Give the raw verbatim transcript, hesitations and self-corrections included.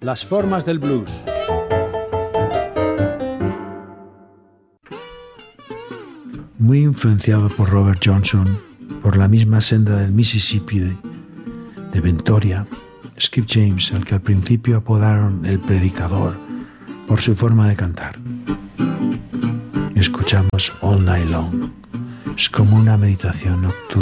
Las formas del blues. Muy influenciado por Robert Johnson, por la misma senda del Mississippi de, de Ventoria, Skip James, al que al principio apodaron el predicador por su forma de cantar. Escuchamos All Night Long. Es como una meditación nocturna.